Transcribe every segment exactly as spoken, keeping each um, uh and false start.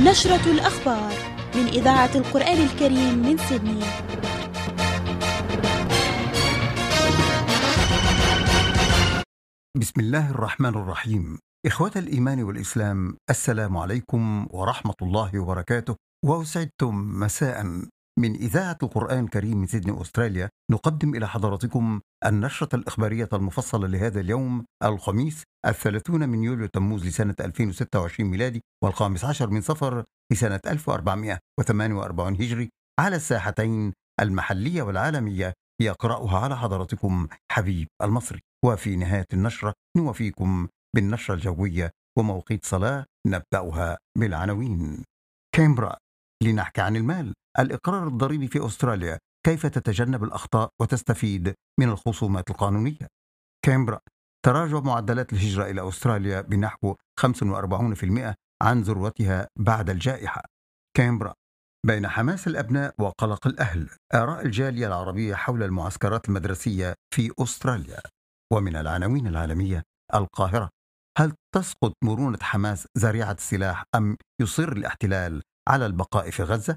نشرة الأخبار من إذاعة القرآن الكريم من سيدني. بسم الله الرحمن الرحيم. إخوة الإيمان والإسلام، السلام عليكم ورحمة الله وبركاته، وأسعدتم مساء. من إذاعة القرآن الكريم من سيدني أستراليا نقدم إلى حضراتكم النشرة الإخبارية المفصلة لهذا اليوم الخميس الثلاثون من يوليو تموز لسنة ألفين وستة وعشرين ميلادي، والخامس عشر من صفر لسنة ألف وأربعمائة وثمانية وأربعين هجري، على الساحتين المحلية والعالمية. يقرأها على حضراتكم حبيب المصري. وفي نهاية النشرة نوفيكم بالنشرة الجوية وموقيت صلاة. نبدأها بالعناوين. كامبرا، لنحكي عن المال. الإقرار الضريبي في أستراليا، كيف تتجنب الأخطاء وتستفيد من الخصومات القانونية. كامبرا، تراجع معدلات الهجرة إلى أستراليا بنحو خمسة وأربعين بالمئة عن ذروتها بعد الجائحة. كامبرا، بين حماس الأبناء وقلق الأهل، آراء الجالية العربية حول المعسكرات المدرسية في أستراليا. ومن العناوين العالمية، القاهرة، هل تسقط مرونة حماس ذريعة السلاح أم يصر الاحتلال على البقاء في غزة؟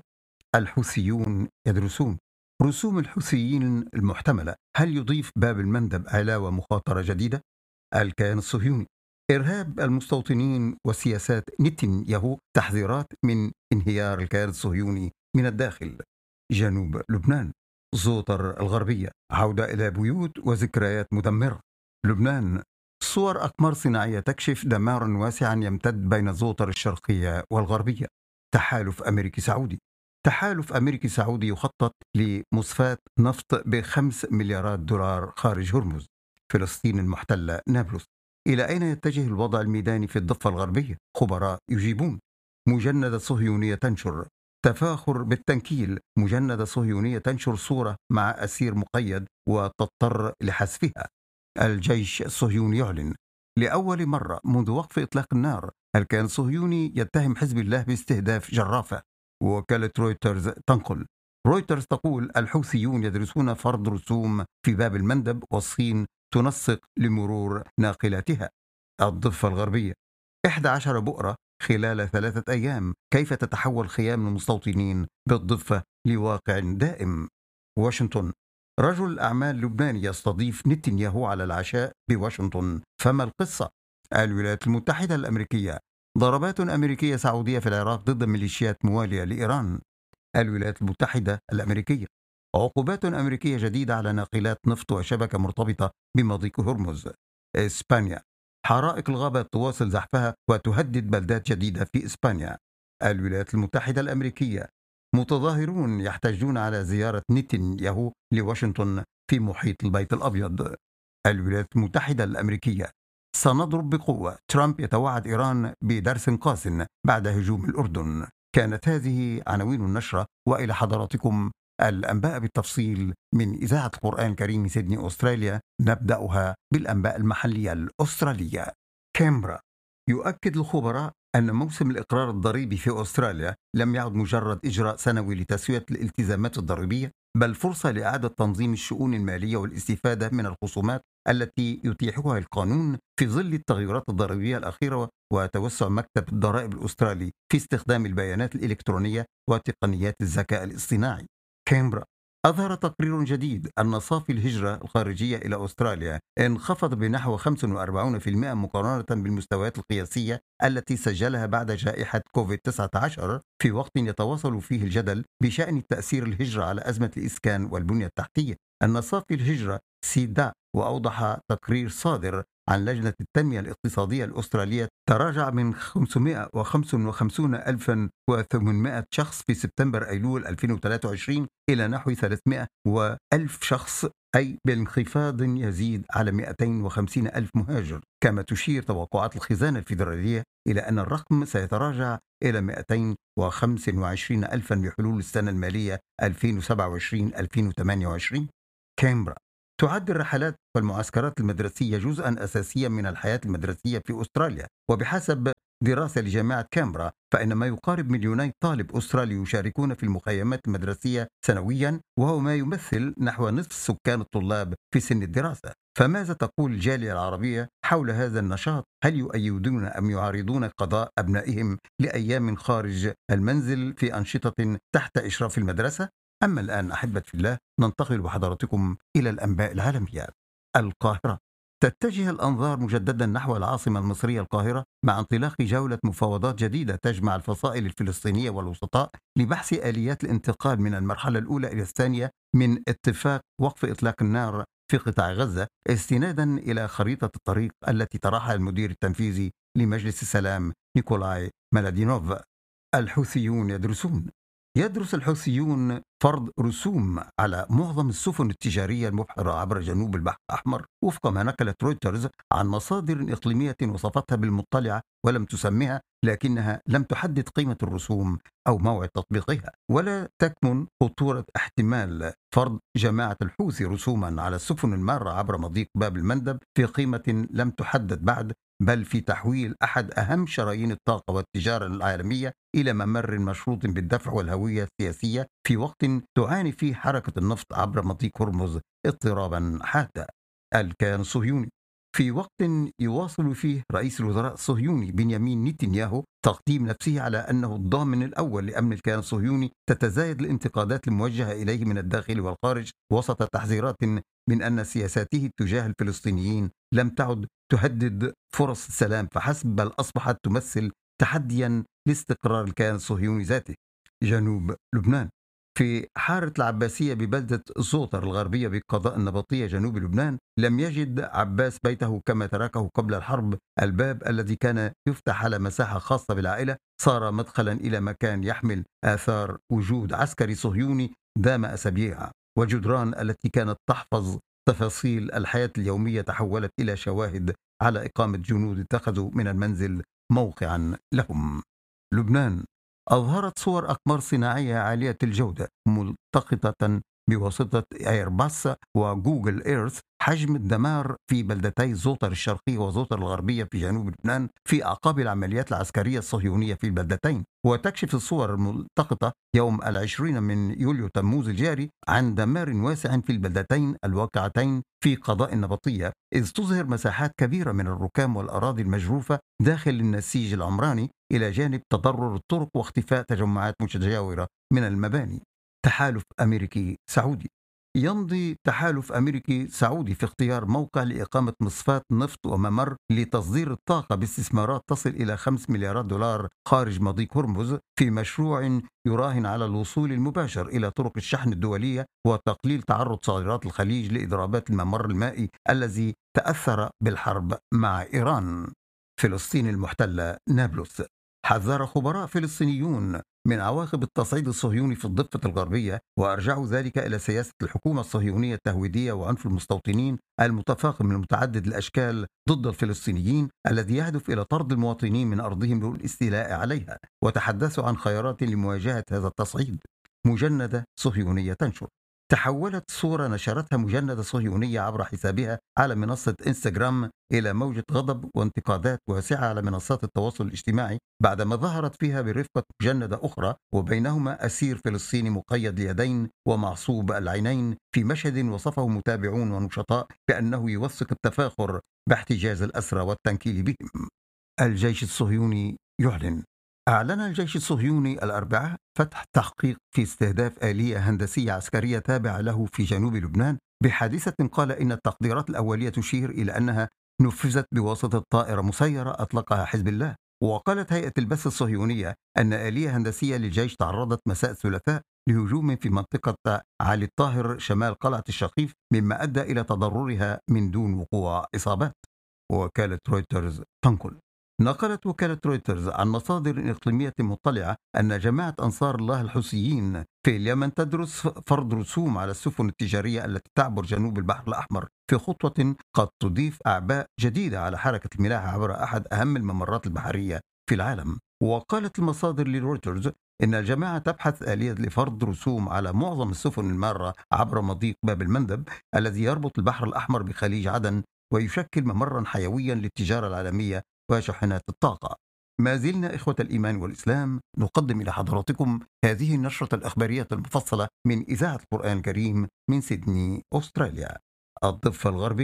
الحوثيون يدرسون، رسوم الحوثيين المحتملة، هل يضيف باب المندب علاوة مخاطرة جديدة؟ الكيان الصهيوني، إرهاب المستوطنين وسياسات نتنياهو، تحذيرات من انهيار الكيان الصهيوني من الداخل. جنوب لبنان، زوطر الغربية، عودة إلى بيوت وذكريات مدمرة. لبنان، صور أقمار صناعية تكشف دمارا واسعا يمتد بين زوطر الشرقية والغربية. تحالف أمريكي سعودي، تحالف أمريكي سعودي يخطط لمصفاة نفط بخمس مليارات دولار خارج هرمز. فلسطين المحتلة، نابلس، إلى أين يتجه الوضع الميداني في الضفة الغربية؟ خبراء يجيبون. مجندة صهيونية تنشر، تفاخر بالتنكيل، مجندة صهيونية تنشر صورة مع أسير مقيد وتضطر لحذفها. الجيش الصهيوني يعلن لأول مرة منذ وقف إطلاق النار، الكيان الصهيوني يتهم حزب الله باستهداف جرافة. وكالة رويترز تنقل، رويترز تقول الحوثيون يدرسون فرض رسوم في باب المندب، والصين تنسق لمرور ناقلاتها. الضفة الغربية، إحدى عشرة بؤرة خلال ثلاثة أيام، كيف تتحول خيام المستوطنين بالضفة لواقع دائم. واشنطن، رجل الأعمال اللبناني يستضيف نتنياهو على العشاء بواشنطن، فما القصة؟ الولايات المتحدة الأمريكية، ضربات أمريكية سعودية في العراق ضد ميليشيات موالية لإيران. الولايات المتحدة الأمريكية، عقوبات أمريكية جديدة على ناقلات نفط وشبكة مرتبطة بمضيق هرمز. إسبانيا، حرائق الغابات تواصل زحفها وتهدد بلدات جديدة في إسبانيا. الولايات المتحدة الأمريكية، متظاهرون يحتجون على زيارة نتنياهو لواشنطن في محيط البيت الأبيض. الولايات المتحدة الأمريكية، سنضرب بقوة، ترامب يتوعد إيران بدرس قاس بعد هجوم الأردن. كانت هذه عناوين النشرة، وإلى حضراتكم الأنباء بالتفصيل من إذاعة القرآن الكريم من سيدني أستراليا. نبدأها بالأنباء المحلية الأسترالية. كامبرا، يؤكد الخبراء أن موسم الإقرار الضريبي في أستراليا لم يعد مجرد إجراء سنوي لتسوية الالتزامات الضريبية، بل فرصة لإعادة تنظيم الشؤون المالية والاستفادة من الخصومات التي يتيحها القانون في ظل التغيرات الضريبية الأخيرة وتوسع مكتب الضرائب الأسترالي في استخدام البيانات الإلكترونية وتقنيات الذكاء الاصطناعي. كامبرا، أظهر تقرير جديد أن صافي الهجرة الخارجية إلى أستراليا انخفض بنحو خمسة وأربعين بالمئة مقارنة بالمستويات القياسية التي سجلها بعد جائحة كوفيد تسعة عشر، في وقت يتواصل فيه الجدل بشأن تأثير الهجرة على أزمة الإسكان والبنية التحتية. أن صافي الهجرة سيدا، وأوضح تقرير صادر عن لجنة التنمية الاقتصادية الأسترالية، تراجع من خمسمائة وخمسة وخمسين ألفا وثمانمائة شخص في سبتمبر أيلول ألفين وثلاثة وعشرين إلى نحو ثلاثمائة وألف شخص، أي بانخفاض يزيد على مئتين وخمسين ألف مهاجر. كما تشير توقعات الخزانة الفيدرالية إلى أن الرقم سيتراجع إلى مئتين وخمسة وعشرين ألفا بحلول السنة المالية ألفين وسبعة وعشرين ألفين وثمانية وعشرين. كامبرا، تعد الرحلات والمعسكرات المدرسية جزءا أساسيا من الحياة المدرسية في أستراليا، وبحسب دراسة لجامعة كامبرا فإن ما يقارب مليوني طالب أسترالي يشاركون في المخيمات المدرسية سنويا، وهو ما يمثل نحو نصف سكان الطلاب في سن الدراسة. فماذا تقول الجالية العربية حول هذا النشاط؟ هل يؤيدون أم يعارضون قضاء أبنائهم لأيام خارج المنزل في أنشطة تحت إشراف المدرسة؟ أما الآن أحبة في الله، ننتقل بحضراتكم إلى الأنباء العالمية. القاهرة. تتجه الأنظار مجددا نحو العاصمة المصرية القاهرة مع انطلاق جولة مفاوضات جديدة تجمع الفصائل الفلسطينية والوسطاء لبحث آليات الانتقال من المرحلة الأولى إلى الثانية من اتفاق وقف إطلاق النار في قطاع غزة، استنادا إلى خريطة الطريق التي طرحها المدير التنفيذي لمجلس السلام نيكولاي ميلادينوف. الحوثيون يدرسون. يدرس الحوثيون فرض رسوم على معظم السفن التجارية المبحرة عبر جنوب البحر الأحمر، وفق ما نقلت رويترز عن مصادر إقليمية وصفتها بالمطلعة ولم تسمها، لكنها لم تحدد قيمة الرسوم أو موعد تطبيقها. ولا تكمن خطورة احتمال فرض جماعة الحوثي رسوما على السفن المارة عبر مضيق باب المندب في قيمة لم تحدد بعد، بل في تحويل أحد أهم شرايين الطاقة والتجارة العالمية إلى ممر مشروط بالدفع والهوية السياسية، في وقت تعاني فيه حركة النفط عبر مضيق هرمز اضطرابا حادا. الكيان الصهيوني. في وقت يواصل فيه رئيس الوزراء الصهيوني بنيامين نتنياهو تقديم نفسه على أنه الضامن الأول لأمن الكيان الصهيوني، تتزايد الانتقادات الموجهة إليه من الداخل والخارج وسط تحذيرات من أن سياساته تجاه الفلسطينيين لم تعد تهدد فرص السلام فحسب، بل أصبحت تمثل تحديا لاستقرار الكيان الصهيوني ذاته. جنوب لبنان. في حارة العباسية ببلدة زوطر الغربية بقضاء النبطية جنوب لبنان، لم يجد عباس بيته كما تركه قبل الحرب. الباب الذي كان يفتح على مساحة خاصة بالعائلة صار مدخلا إلى مكان يحمل آثار وجود عسكري صهيوني دام أسابيع، وجدران التي كانت تحفظ تفاصيل الحياة اليومية تحولت إلى شواهد على إقامة جنود اتخذوا من المنزل موقعا لهم. لبنان. أظهرت صور أقمار صناعية عالية الجودة ملتقطة بواسطة إيرباص وجوجل إيرث حجم الدمار في بلدتي زوطر الشرقية وزوطر الغربية في جنوب لبنان في أعقاب العمليات العسكرية الصهيونية في البلدتين. وتكشف الصور الملتقطة يوم العشرين من يوليو تموز الجاري عن دمار واسع في البلدتين الواقعتين في قضاء النبطية، إذ تظهر مساحات كبيرة من الركام والأراضي المجروفة داخل النسيج العمراني، إلى جانب تضرر الطرق واختفاء تجمعات متجاورة من المباني. تحالف أمريكي سعودي. يمضي تحالف أمريكي سعودي في اختيار موقع لإقامة مصفاة نفط وممر لتصدير الطاقة باستثمارات تصل إلى خمس مليارات دولار خارج مضيق هرمز، في مشروع يراهن على الوصول المباشر إلى طرق الشحن الدولية وتقليل تعرض صادرات الخليج لإضرابات الممر المائي الذي تأثر بالحرب مع إيران. فلسطين المحتلة نابلس. حذر خبراء فلسطينيون من عواقب التصعيد الصهيوني في الضفة الغربية، وأرجعوا ذلك إلى سياسة الحكومة الصهيونية التهويدية وعنف المستوطنين المتفاقم المتعدد الأشكال ضد الفلسطينيين الذي يهدف إلى طرد المواطنين من أرضهم والاستيلاء عليها. وتحدثوا عن خيارات لمواجهة هذا التصعيد. مجندة صهيونية تنشر. تحولت صورة نشرتها مجندة صهيونية عبر حسابها على منصة إنستغرام إلى موجة غضب وانتقادات واسعة على منصات التواصل الاجتماعي بعدما ظهرت فيها برفقة مجندة أخرى وبينهما أسير فلسطيني مقيد اليدين ومعصوب العينين، في مشهد وصفه متابعون ونشطاء بأنه يوثق التفاخر باحتجاز الأسرى والتنكيل بهم. الجيش الصهيوني يعلن. أعلن الجيش الصهيوني الأربعاء فتح تحقيق في استهداف آلية هندسية عسكرية تابعة له في جنوب لبنان، بحادثة قال إن التقديرات الأولية تشير إلى أنها نفذت بواسطة طائرة مسيرة أطلقها حزب الله. وقالت هيئة البث الصهيونية أن آلية هندسية للجيش تعرضت مساء الثلاثاء لهجوم في منطقة علي الطاهر شمال قلعة الشقيف، مما أدى إلى تضررها من دون وقوع إصابات. وكالة رويترز تنقل. نقلت وكالة رويترز عن مصادر إقليمية مطلعة أن جماعة أنصار الله الحوثيين في اليمن تدرس فرض رسوم على السفن التجارية التي تعبر جنوب البحر الأحمر، في خطوة قد تضيف أعباء جديدة على حركة الملاحة عبر أحد أهم الممرات البحرية في العالم. وقالت المصادر لرويترز إن الجماعة تبحث آلية لفرض رسوم على معظم السفن المارة عبر مضيق باب المندب الذي يربط البحر الأحمر بخليج عدن ويشكل ممرا حيويا للتجارة العالمية وشحنات الطاقة. ما زلنا إخوة الإيمان والإسلام نقدم إلى حضراتكم هذه النشرة الأخبارية المفصلة من إذاعة القرآن الكريم من سيدني أستراليا. الضفة الغربية.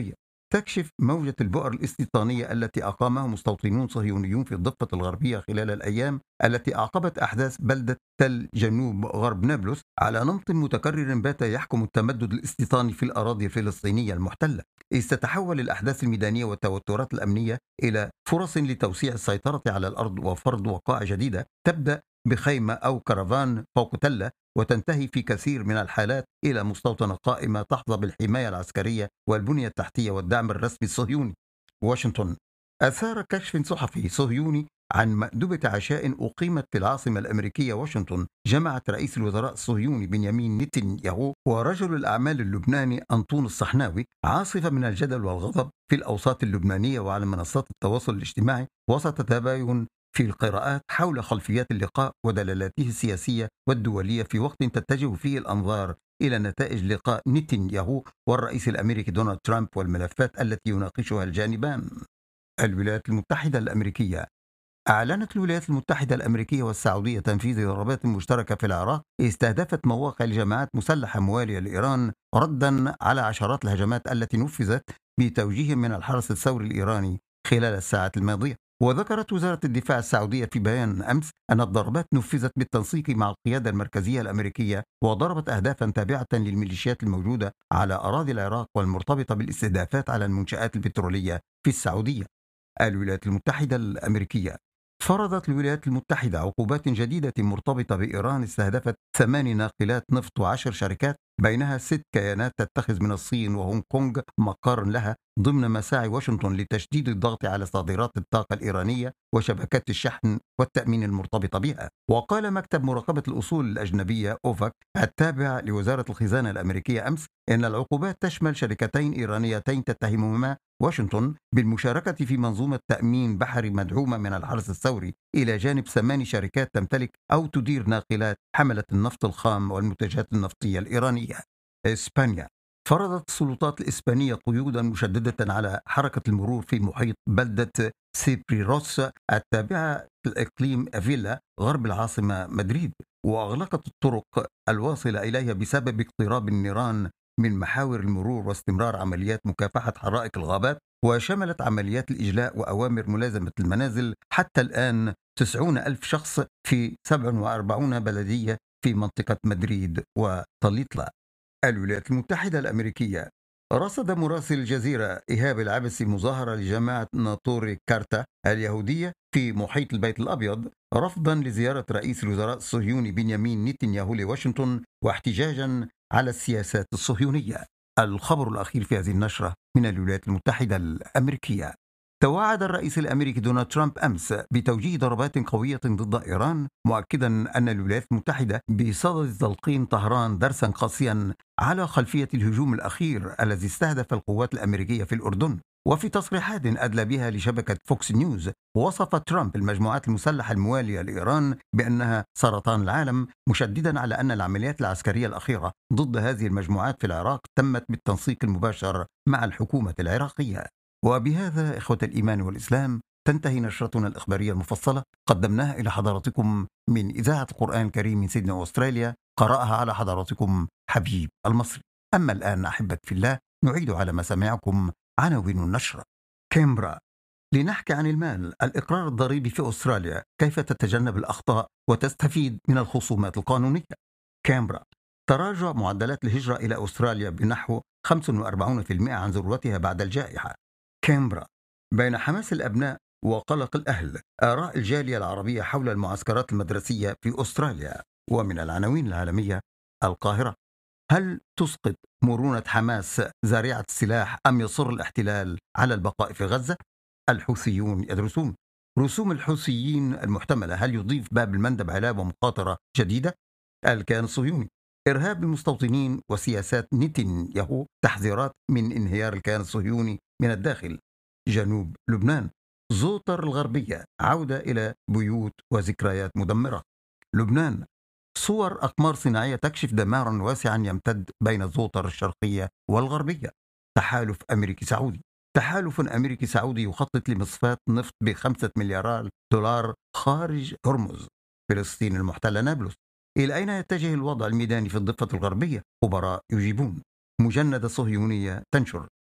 تكشف موجة البؤر الاستيطانية التي أقامها مستوطنون صهيونيون في الضفة الغربية خلال الأيام التي أعقبت أحداث بلدة تل جنوب غرب نابلس على نمط متكرر بات يحكم التمدد الاستيطاني في الأراضي الفلسطينية المحتلة، إذ تتحول الأحداث الميدانية والتوترات الأمنية إلى فرص لتوسيع السيطرة على الأرض وفرض وقائع جديدة تبدأ بخيمة أو كرفان فوق تلة وتنتهي في كثير من الحالات إلى مستوطنة قائمة تحظى بالحماية العسكرية والبنية التحتية والدعم الرسمي الصهيوني. واشنطن. أثار كشف صحفي صهيوني عن مأدبة عشاء أقيمت في العاصمة الأمريكية واشنطن جمعت رئيس الوزراء الصهيوني بنيامين نتنياهو ورجل الأعمال اللبناني أنطون الصحناوي، عاصفة من الجدل والغضب في الأوساط اللبنانية وعلى منصات التواصل الاجتماعي وسط تباين في القراءات حول خلفيات اللقاء ودلالاته السياسية والدولية، في وقت تتجه فيه الأنظار إلى نتائج لقاء نتنياهو والرئيس الأمريكي دونالد ترامب والملفات التي يناقشها الجانبان. الولايات المتحدة الأمريكية. أعلنت الولايات المتحدة الأمريكية والسعودية تنفيذ ضربات مشتركة في العراق استهدفت مواقع لجماعات مسلحة موالية لإيران ردا على عشرات الهجمات التي نفذت بتوجيه من الحرس الثوري الإيراني خلال الساعات الماضية. وذكرت وزارة الدفاع السعودية في بيان أمس أن الضربات نفذت بالتنسيق مع القيادة المركزية الأمريكية وضربت أهدافا تابعة للميليشيات الموجودة على أراضي العراق والمرتبطة بالاستهدافات على المنشآت البترولية في السعودية. الولايات المتحدة الأمريكية. فرضت الولايات المتحدة عقوبات جديدة مرتبطة بإيران استهدفت ثمان ناقلات نفط وعشر شركات، بينها ست كيانات تتخذ من الصين وهونغ كونغ مقر لها، ضمن مساعي واشنطن لتشديد الضغط على صادرات الطاقة الإيرانية وشبكات الشحن والتأمين المرتبطة بها. وقال مكتب مراقبة الأصول الأجنبية أوفاك التابع لوزارة الخزانة الأمريكية أمس إن العقوبات تشمل شركتين إيرانيتين تتهمهما واشنطن بالمشاركة في منظومة تأمين بحري مدعومة من الحرس الثوري، إلى جانب ثمان شركات تمتلك أو تدير ناقلات حملة النفط الخام والمنتجات النفطية الإيرانية. إسبانيا. فرضت السلطات الإسبانية قيودا مشددة على حركة المرور في محيط بلدة سيبريروس التابعة لإقليم أفيلا غرب العاصمة مدريد، وأغلقت الطرق الواصلة إليها بسبب اقتراب النيران من محاور المرور واستمرار عمليات مكافحة حرائق الغابات. وشملت عمليات الإجلاء وأوامر ملازمة المنازل حتى الآن تسعون ألف شخص في سبع وأربعين بلدية في منطقة مدريد وطليطلة. الولايات المتحدة الأمريكية. رصد مراسل الجزيرة إيهاب العبسي مظاهرة لجماعة ناطوري كارتا اليهودية في محيط البيت الأبيض رفضا لزيارة رئيس الوزراء الصهيوني بنيامين نتنياهو لواشنطن واحتجاجا على السياسات الصهيونية. الخبر الأخير في هذه النشرة من الولايات المتحدة الأمريكية. توعد الرئيس الأمريكي دونالد ترامب أمس بتوجيه ضربات قوية ضد إيران، مؤكدا أن الولايات المتحدة بصدد تلقين طهران درسا قاسيا على خلفية الهجوم الأخير الذي استهدف القوات الأمريكية في الأردن. وفي تصريحات أدلى بها لشبكة فوكس نيوز، وصف ترامب المجموعات المسلحة الموالية لإيران بأنها سرطان العالم، مشددا على أن العمليات العسكرية الأخيرة ضد هذه المجموعات في العراق تمت بالتنسيق المباشر مع الحكومة العراقية. وبهذا إخوة الإيمان والإسلام تنتهي نشرتنا الإخبارية المفصلة، قدمناها إلى حضراتكم من إذاعة القرآن الكريم من سيدني أستراليا، قرأها على حضراتكم حبيب المصري. أما الآن أحبة في الله نعيد على مسامعكم عناوين النشرة. كامبرا. لنحكي عن المال، الإقرار الضريبي في أستراليا، كيف تتجنب الأخطاء وتستفيد من الخصومات القانونية. كامبرا. تراجع معدلات الهجرة إلى أستراليا بنحو خمسة وأربعين بالمئة عن ذروتها بعد الجائحة. كامبرا. بين حماس الأبناء وقلق الأهل، آراء الجالية العربية حول المعسكرات المدرسية في أستراليا. ومن العناوين العالمية، القاهرة. هل تسقط مرونة حماس زارعة السلاح أم يصر الاحتلال على البقاء في غزة؟ الحوثيون يدرسون. رسوم الحوثيين المحتملة، هل يضيف باب المندب علاوة مخاطرة جديدة؟ الكيان الصهيوني. إرهاب المستوطنين وسياسات نتنياهو، تحذيرات من انهيار الكيان الصهيوني من الداخل. جنوب لبنان. زوطر الغربية، عودة إلى بيوت وذكريات مدمرة. لبنان. صور أقمار صناعية تكشف دمارا واسعا يمتد بين زوطر الشرقية والغربية. تحالف أمريكي سعودي. تحالف أمريكي سعودي يخطط لمصفاة نفط بخمسة مليارات دولار خارج هرمز. فلسطين المحتلة نابلس. إلى أين يتجه الوضع الميداني في الضفة الغربية؟ خبراء يجيبون. مجندة صهيونية تنشر.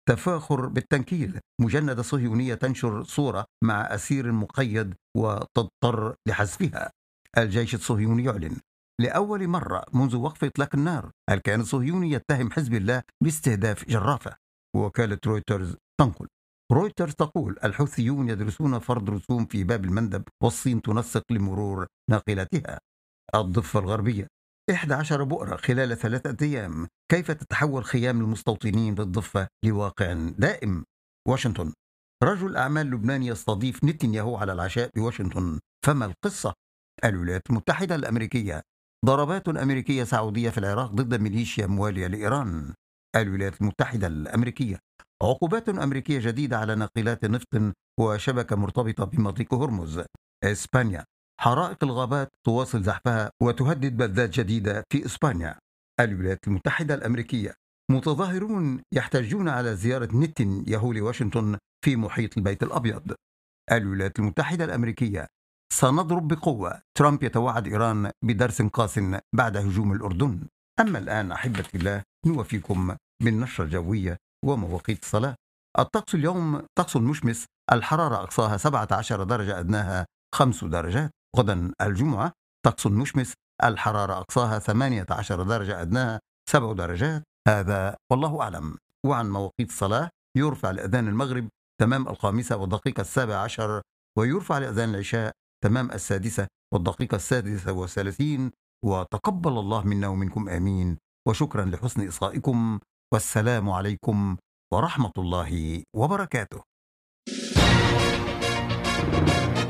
تفاخر بالتنكيل، مجندة صهيونية تنشر صورة مع أسير مقيد وتضطر لحذفها. الجيش الصهيوني يعلن لأول مرة منذ وقف إطلاق النار الكيان الصهيوني يتهم حزب الله باستهداف جرافة. وكالة رويترز تنقل رويترز تقول الحوثيون يدرسون فرض رسوم في باب المندب، والصين تنسق لمرور ناقلتها. الضفة الغربية إحدى عشرة بؤرة خلال ثلاثة أيام، كيف تتحول خيام المستوطنين بالضفة لواقع دائم. واشنطن رجل أعمال لبناني يستضيف نتنياهو على العشاء بواشنطن، فما القصة؟ الولايات المتحدة الأمريكية ضربات أمريكية سعودية في العراق ضد ميليشيا موالية لإيران. الولايات المتحدة الأمريكية عقوبات أمريكية جديدة على ناقلات نفط وشبكة مرتبطة بمضيق هرمز. إسبانيا حرائق الغابات تواصل زحفها وتهدد بلدات جديدة في إسبانيا. الولايات المتحدة الأمريكية متظاهرون يحتجون على زيارة نتنياهو لواشنطن في محيط البيت الأبيض. الولايات المتحدة الأمريكية سنضرب بقوة، ترامب يتوعد إيران بدرس قاس بعد هجوم الأردن. أما الآن أحبتي الله نوفيكم بالنشرة الجوية ومواقيت الصلاة. الطقس اليوم طقس مشمس، الحرارة أقصاها سبعة عشر درجة أدناها خمس درجات. غدا الجمعة طقس مشمس، الحرارة أقصاها ثمانية عشر درجة أدناها سبع درجات. هذا والله أعلم. وعن مواقيت الصلاة يرفع لأذان المغرب تمام الخامسة والدقيقة السابعة عشر، ويرفع لأذان العشاء تمام السادسة والدقيقة السادسة والثلاثين. وتقبل الله منا ومنكم آمين، وشكرا لحسن إصغائكم، والسلام عليكم ورحمة الله وبركاته.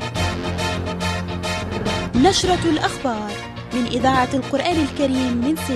نشرة الأخبار من إذاعة القرآن الكريم من